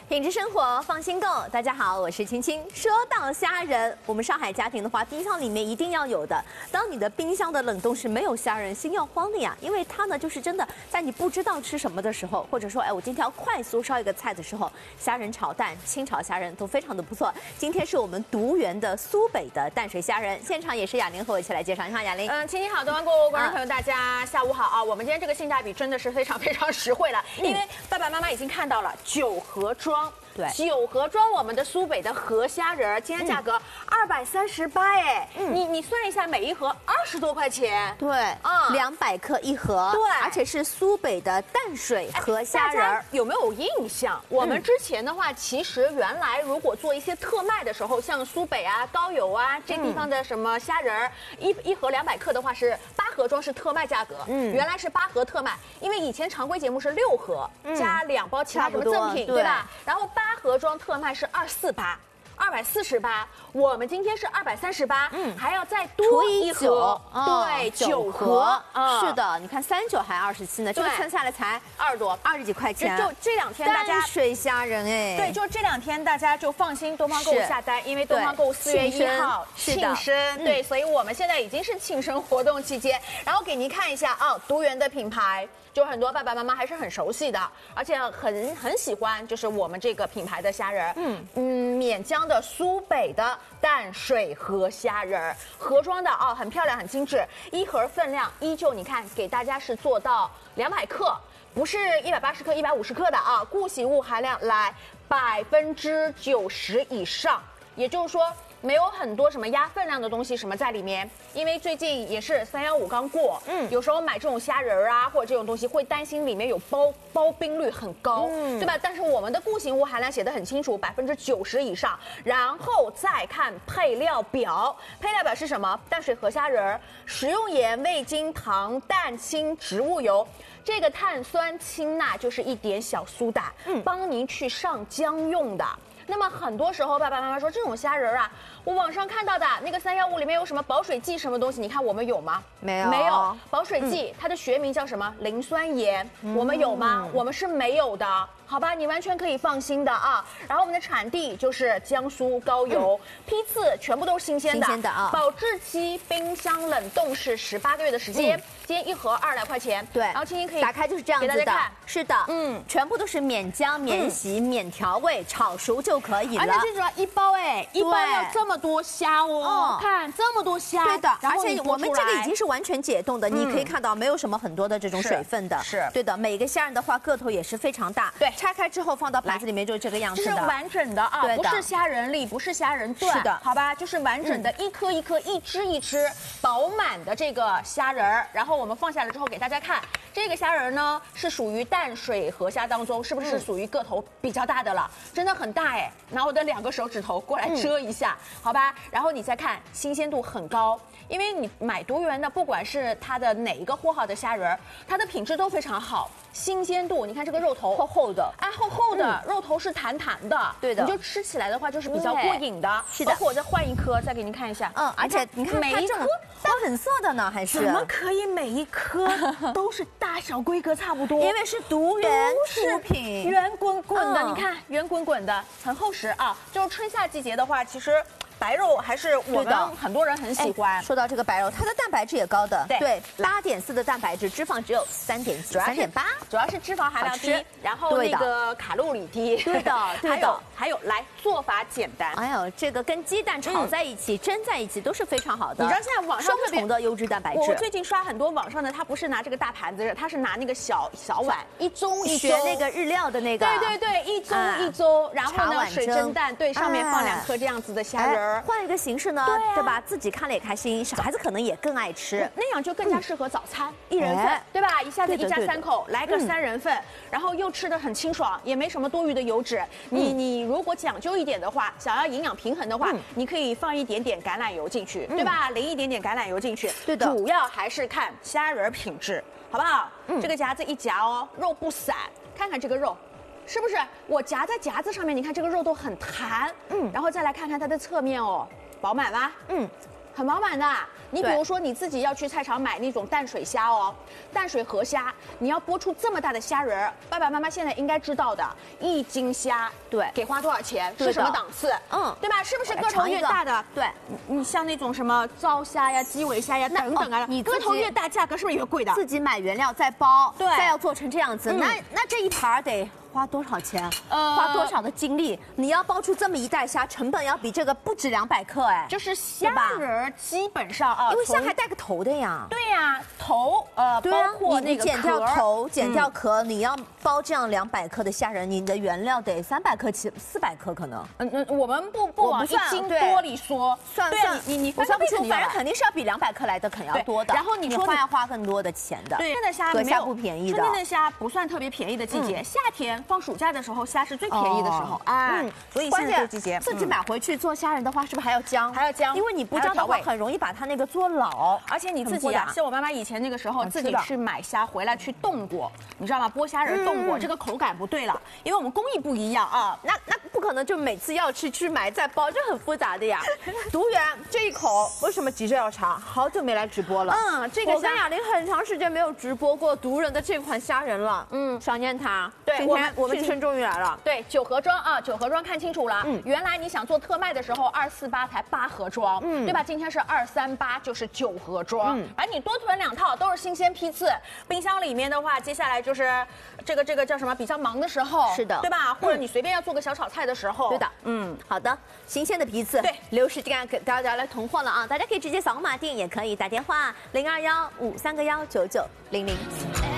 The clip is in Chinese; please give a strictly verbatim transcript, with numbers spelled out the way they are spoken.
品质生活放心购，大家好，我是青青。说到虾仁，我们上海家庭的话，第一项里面一定要有的。当你的冰箱的冷冻室没有虾仁，心要慌的呀，因为它呢就是真的，在你不知道吃什么的时候，或者说哎我今天要快速烧一个菜的时候，虾仁炒蛋、清炒虾仁都非常的不错。今天是我们独园的苏北的淡水虾仁，现场也是雅玲和我一起来介绍。你好，雅玲。 嗯，青青好，东方购物观众朋友大家下午好啊！我们今天这个性价比真的是非常非常实惠了，因为爸爸妈妈已经看到了九盒装。 对， 九盒装我们的苏北的河虾仁儿，今天价格二百三十八哎，嗯、你你算一下，每一盒二十多块钱， 对，啊、嗯，两百克一盒， 对， 而且是苏北的淡水河虾仁儿。 有没有印象？我们之前的话，其实原来如果做一些特卖的时候，像苏北啊、高邮啊这地方的什么虾仁儿，嗯、一一盒两百克的话是八盒装是特卖价格，嗯，原来是八盒特卖，因为以前常规节目是六盒、嗯、加两包其他什么赠品，对吧？然后八盒装特卖是二四八，二百四十八。我们今天是二百三十八，嗯，还要再多一盒，对，九盒， 是的，你看三九还二十七呢，这个称下来才二十多， 二十几块钱。 就这两天大家淡水虾仁哎， 对，就这两天大家就放心东方购物下单，因为东方购物四月一号庆生，对，所以我们现在已经是庆生活动期间，然后给您看一下啊，独园的品牌。 就很多爸爸妈妈还是很熟悉的，而且很很喜欢，就是我们这个品牌的虾仁，嗯嗯，闽江的苏北的淡水河虾仁，盒装的啊，很漂亮，很精致，一盒分量依旧，你看给大家是做到两百克，不是一百八十克、一百五十克的啊，固形物含量来百分之九十以上，也就是说。 没有很多什么压分量的东西什么在里面，因为最近也是三幺五刚过，嗯，有时候买这种虾仁儿啊或者这种东西会担心里面有包包冰率很高，嗯，对吧？但是我们的固形物含量写得很清楚，百分之九十以上。然后再看配料表，配料表是什么？淡水河虾仁儿，食用盐、味精、糖、蛋清、植物油。 这个碳酸氢钠就是一点小苏打，嗯，帮您去上浆用的。那么很多时候，爸爸妈妈说这种虾仁啊，我网上看到的那个三幺五里面有什么保水剂什么东西？你看我们有吗？ 没有， 没有保水剂，嗯、它的学名叫什么？磷酸盐，嗯、我们有吗？我们是没有的。 好吧，你完全可以放心的啊。然后我们的产地就是江苏高邮，嗯、批次全部都是新鲜的， 新鲜的啊。 保质期冰箱冷冻是十八个月的时间。嗯、今天一盒二来块钱。对，然后青青可以打开就是这样子的。给大家看，是的，嗯，全部都是免浆、免洗、嗯、免调味，炒熟就可以了。 而且最主要一包哎，一包要这么多虾哦，看这么多虾。 对的，而且我们这个已经是完全解冻的，你可以看到没有什么很多的这种水分的。是，对的，每个虾仁的话个头也是非常大。对。 拆开之后放到盘子里面就是这个样子的， 这是完整的啊，不是虾仁粒，不是虾仁段，是的，好吧，就是完整的，一颗一颗，一只一只饱满的这个虾仁儿。然后我们放下来之后给大家看，这个虾仁呢是属于淡水河虾当中，是不是属于个头比较大的了？真的很大哎，拿我的两个手指头过来遮一下，好吧？然后你再看，新鲜度很高。 因为你买独园的，不管是它的哪一个货号的虾仁儿，它的品质都非常好，新鲜度，你看这个肉头厚厚的， 哎，厚厚的，嗯、肉头是弹弹的，对的，你就吃起来的话就是比较过瘾的。是的，包括我再换一颗，再给您看一下， 嗯，而且你看每一颗花粉色的呢，还是怎么可以每一颗都是大小规格差不多？ 因为是独园出品， 圆滚滚的，嗯、你看圆滚滚的，很厚实啊。就是春夏季节的话，其实。 白肉还是我们很多人很喜欢。 说到这个白肉，它的蛋白质也高的，对，八点四的蛋白质，脂肪只有三点几、三点八， 主要是脂肪含量低，然后那个卡路里低。 对的，对的。 还有来做法简单， 哎呦，这个跟鸡蛋炒在一起、蒸在一起都是非常好的。 你知道现在网上双重的优质蛋白质。 我最近刷很多网上的，他不是拿这个大盘子，他是拿那个小小碗，一盅一盅。 学那个日料的那个。 对对对，一盅一盅，然后呢水蒸蛋，对，上面放两颗这样子的虾仁儿， 换一个形式。 呢，对吧？自己看了也开心，小孩子可能也更爱吃， 那样就更加适合早餐，一人份，对吧？一下子一家三口来个三人份，然后又吃得很清爽，也没什么多余的油脂。你你如果讲究一点的话，想要营养平衡的话，你可以放一点点橄榄油进去，对吧？淋一点点橄榄油进去，对的。主要还是看虾仁品质，好不好？这个夹子一夹哦，肉不散，看看这个肉。 是不是我夹在夹子上面？你看这个肉都很弹，嗯，然后再来看看它的侧面哦，饱满吧，嗯， 很麻烦的。你比如说你自己要去菜场买那种淡水虾哦，淡水河虾，你要剥出这么大的虾仁儿，爸爸妈妈现在应该知道的，一斤虾对， 给花多少钱？是什么档次？嗯，对吧？是不是个头越大的？ 对， 你像那种什么糟虾呀、基围虾呀等等啊，你个头越大，价格是不是越贵的？ 自己买原料再包， 对， 再要做成这样子，那那这一盘得花多少钱？呃，花多少的精力？你要包出这么一袋虾，成本要比这个不止两百克哎。 就是虾仁基本上啊， 因为虾还带个头的呀。 对呀，头呃，包括那个剪掉头、剪掉壳，你要包这样两百克的虾仁，你的原料得三百克起四百克可能。 嗯嗯，我们不不往一斤多里说， 算算你你我算不出，反正肯定是要比两百克来的肯定要多的。 然后你说花要花更多的钱的。 对，春天的虾河虾不便宜的， 春天的虾不算特别便宜的季节，夏天放暑假的时候虾是最便宜的时候，哎，所以现在这个季节自己买回去做虾仁的话，是不是还要姜？ 还要姜， 因为你不姜的话，很容易把它那个做老。 而且你自己啊，像我妈妈以前那个时候，自己去买虾回来去冻过，你知道吗？剥虾仁冻过，这个口感不对了，因为我们工艺不一样啊。 那那不可能就每次要吃去买再包，这很复杂的呀。独园这一口为什么急着要尝？好久没来直播了。嗯，这个我跟雅玲很长时间没有直播过独人的这款虾仁了。嗯，想念它。 对， 今天我们青春终于来了。 对，九盒装啊，九盒装看清楚了。嗯，原来你想做特卖的时候，二四八才八盒装，嗯，对吧？今天是二三八，就是九盒装。嗯，反正你多囤两套都是新鲜批次。冰箱里面的话，接下来就是这个这个叫什么？比较忙的时候， 是的， 对吧？或者你随便要做个小炒菜的时候， 对的。嗯，好的，新鲜的批次， 对， 留时间给大家来囤货了啊！大家可以直接扫码订，也可以打电话零二幺五三个幺九九零零。